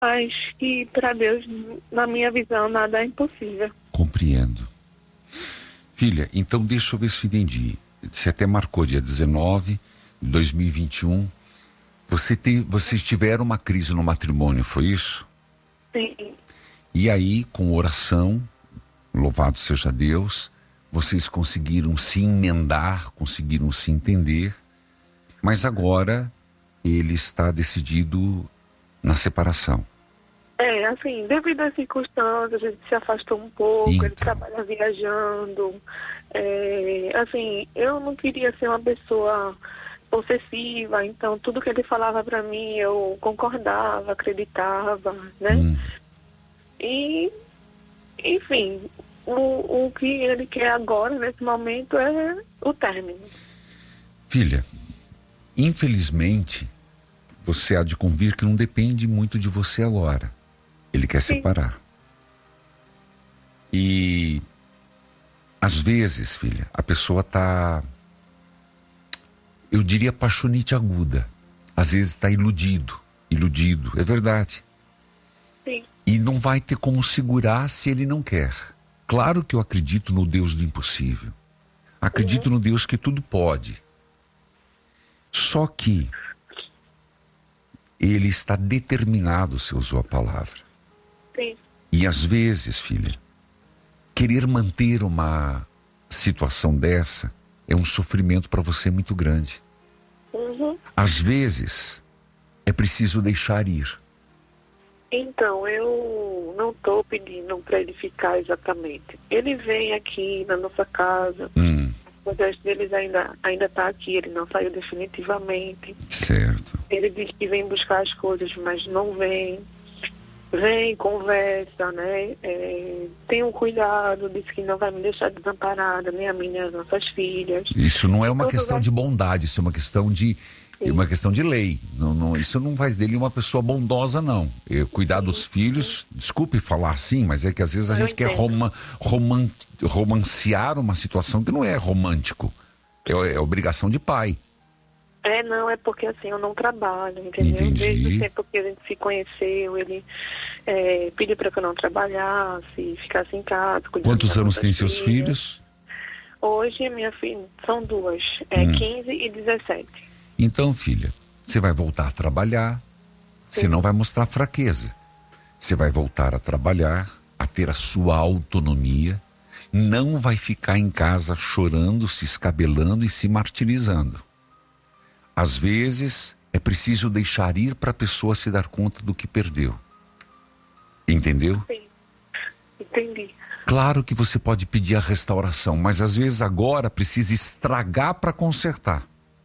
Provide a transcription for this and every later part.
Mas que para Deus, na minha visão, nada é impossível. Compreendo. Filha, então deixa eu ver se eu entendi. Você até marcou dia 19 de 2021. Vocês tiveram uma crise no matrimônio, foi isso? Sim. E aí, com oração, louvado seja Deus, vocês conseguiram se emendar, conseguiram se entender, mas agora ele está decidido na separação. Assim, devido às circunstâncias, a gente se afastou um pouco, Então. Ele trabalha viajando. Assim, eu não queria ser uma pessoa possessiva, então tudo que ele falava para mim eu concordava, acreditava, né? E, enfim, o que ele quer agora, nesse momento, é o término. Filha, infelizmente, você há de convir que não depende muito de você agora. Ele quer Sim. separar. E, às vezes, filha, a pessoa tá, eu diria, paixonite aguda. Às vezes está iludido, é verdade. Sim. E não vai ter como segurar se ele não quer. Claro que eu acredito no Deus do impossível. Acredito no Deus que tudo pode. Só que ele está determinado, você usou a palavra. Sim. E às vezes, filha, querer manter uma situação dessa é um sofrimento para você muito grande. Às vezes, é preciso deixar ir. Então, eu não estou pedindo para ele ficar exatamente. Ele vem aqui na nossa casa, o resto deles ainda está aqui, ele não saiu definitivamente. Certo. Ele diz que vem buscar as coisas, mas não vem. Vem, conversa, né? Tem um cuidado, disse que não vai me deixar desamparada, nem a mim, nem as nossas filhas. Isso não é uma Tudo questão vai- de bondade, isso é uma questão de... Uma questão de lei. Isso não faz dele uma pessoa bondosa, não. Cuidar dos filhos, desculpe falar assim, mas é que às vezes a Eu gente quer entendo. romancear uma situação que não é romântico. É obrigação de pai. Não, é porque assim, eu não trabalho, entendeu? Entendi. Desde o tempo que a gente se conheceu, ele pediu para que eu não trabalhasse, ficasse em casa. cuidando Quantos das anos nossas têm seus filhos? Hoje, minha filha, são duas, 15 e 17. Então, filha, você vai voltar a trabalhar, você não vai mostrar fraqueza. Você vai voltar a trabalhar, a ter a sua autonomia, não vai ficar em casa chorando, se escabelando e se martirizando. Às vezes, é preciso deixar ir para a pessoa se dar conta do que perdeu. Entendeu? Sim, entendi. Claro que você pode pedir a restauração, mas às vezes agora precisa estragar para consertar.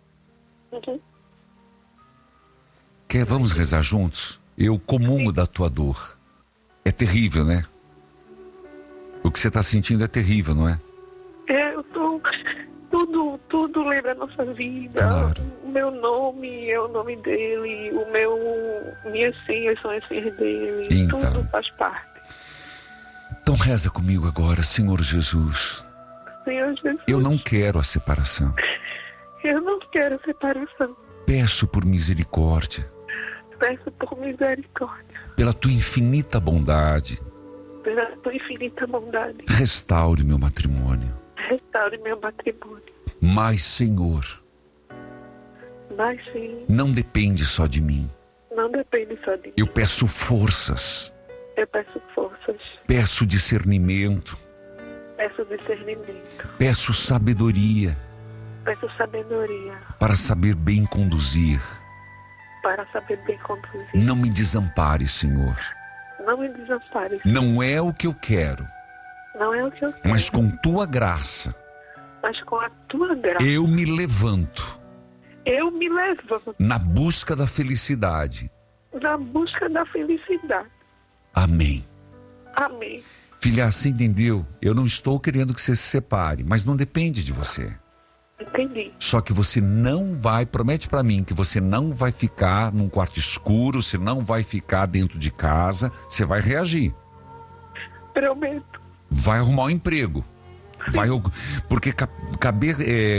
Vamos rezar juntos? Eu comungo da tua dor. É terrível, né? O que você está sentindo é terrível, não é? Eu tô... Tudo lembra a nossa vida. Claro. O meu nome é o nome dele. Minhas senhas são as senhas dele. Então. Tudo faz parte. Então reza comigo agora, Senhor Jesus. Senhor Jesus, Eu não quero a separação. eu não quero separação. Peço por misericórdia, Peço por misericórdia, pela tua infinita bondade, pela tua infinita bondade. restaure meu matrimônio. Restaure meu matrimônio. Mas, Senhor, Mas sim, não depende só de mim. não depende só de mim. Eu peço forças, Eu peço forças, peço discernimento, peço discernimento, peço sabedoria peço sabedoria para saber bem conduzir. para saber bem conduzir. Não me desampare, Senhor. Não me desampare, Não é o que eu quero, não é o que eu quero, mas com tua graça mas com a tua graça eu me levanto eu me levanto na busca da felicidade. na busca da felicidade. Amém. Amém. Filha, você entendeu? Eu não estou querendo que você se separe, mas não depende de você. Entendi. Só que você não vai, promete pra mim que você não vai ficar num quarto escuro, você não vai ficar dentro de casa, você vai reagir. Prometo. Vai arrumar um emprego. Porque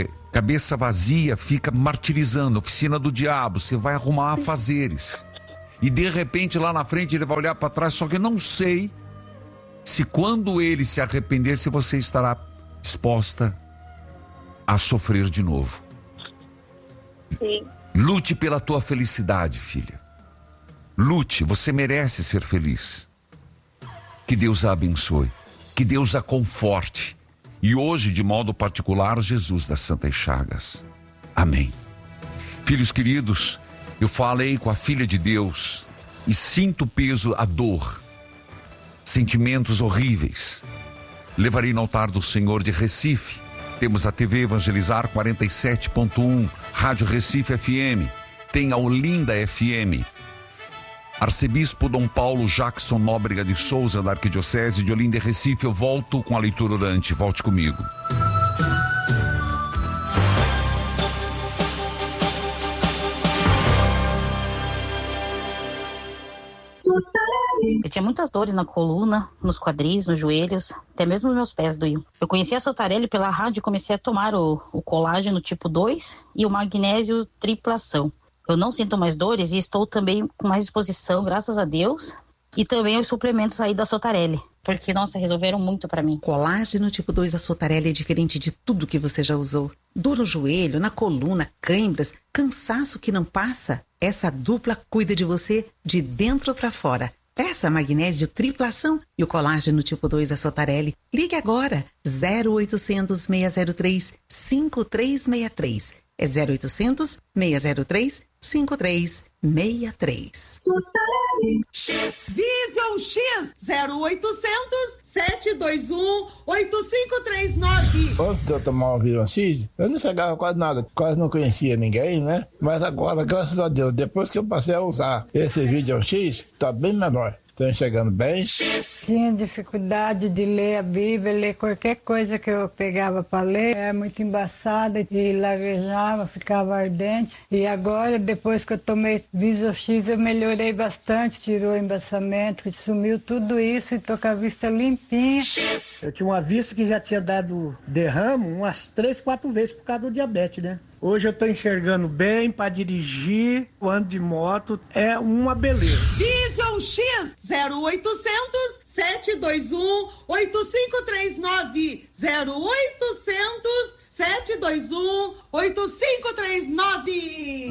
cabeça vazia fica martirizando, oficina do diabo, você vai arrumar afazeres. E de repente lá na frente ele vai olhar para trás, só que eu não sei se quando ele se arrepender, se você estará disposta a sofrer de novo. Sim. Lute pela tua felicidade, filha. Lute, você merece ser feliz. Que Deus a abençoe, que Deus a conforte. E hoje, de modo particular, Jesus das Santas Chagas. Amém. Filhos queridos, eu falei com a filha de Deus e sinto o peso, a dor, sentimentos horríveis. Levarei no altar do Senhor de Recife. Temos a TV Evangelizar 47.1, Rádio Recife FM, tem a Olinda FM. Arcebispo Dom Paulo Jackson Nóbrega de Souza, da Arquidiocese de Olinda e Recife. Eu volto com a leitura orante, volte comigo. Eu tinha muitas dores na coluna, nos quadris, nos joelhos, até mesmo os meus pés doíam. Eu conheci a Sotarelli pela rádio e comecei a tomar o colágeno tipo 2 e o magnésio triplação. Eu não sinto mais dores e estou também com mais disposição, graças a Deus. E também os suplementos aí da Sotarelli, porque, nossa, resolveram muito pra mim. Colágeno tipo 2 da Sotarelli é diferente de tudo que você já usou. Dor no joelho, na coluna, câimbras, cansaço que não passa. Essa dupla cuida de você de dentro pra fora. Peça magnésio triplação e o colágeno tipo 2 da Sotarelli. Ligue agora, 0800 603 5363. É 0800 603 5363. Vision X 0800 721 8539. Antes de eu tomar o Vision X, eu não chegava quase nada, quase não conhecia ninguém, né? Mas agora, graças a Deus, depois que eu passei a usar esse Vision X, tá bem menor. Estão enxergando bem. Tinha dificuldade de ler a Bíblia, ler qualquer coisa que eu pegava para ler. Era muito embaçada e lavejava, ficava ardente. E agora, depois que eu tomei Vision X, eu melhorei bastante. Tirou o embaçamento, sumiu tudo isso e tô com a vista limpinha. Eu tinha uma vista que já tinha dado derrame umas 3, 4 vezes por causa do diabetes, né? Hoje eu tô enxergando bem para dirigir, o ano de moto é uma beleza. Vision X 0800 721 8539. 0800 721 8539.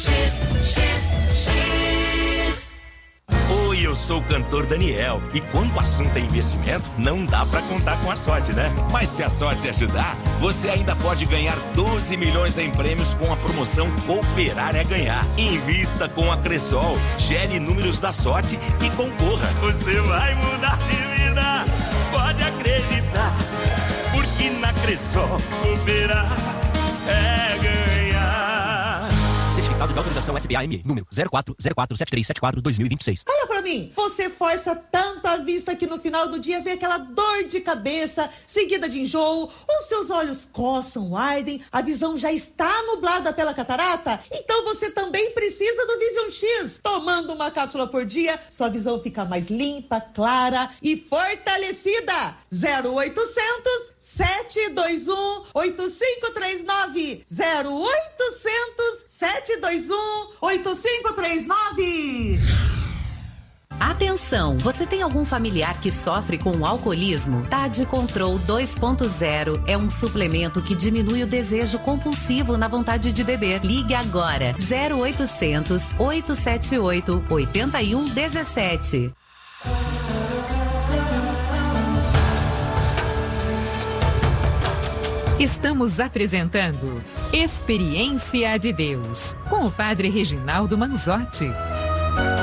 Oi, eu sou o cantor Daniel e quando o assunto é investimento, não dá pra contar com a sorte, né? Mas se a sorte ajudar, você ainda pode ganhar 12 milhões em prêmios com a promoção Cooperar é Ganhar. Invista com a Cressol, gere números da sorte e concorra. Você vai mudar de vida, pode acreditar, porque na Cressol Cooperar é ganhar. Certificado de autorização SBA-ME, número 04047374-2026. Fala pra mim, você força tanto a vista que no final do dia vê aquela dor de cabeça, seguida de enjoo, ou seus olhos coçam, ardem, a visão já está nublada pela catarata? Então você também precisa do Vision X. Tomando uma cápsula por dia, sua visão fica mais limpa, clara e fortalecida. 0800 721 8539. 0800 721 8539. Atenção, você tem algum familiar que sofre com o alcoolismo? TAD Control 2.0 é um suplemento que diminui o desejo compulsivo na vontade de beber. Ligue agora, 0800 878 8117. Estamos apresentando Experiência de Deus, com o Padre Reginaldo Manzotti.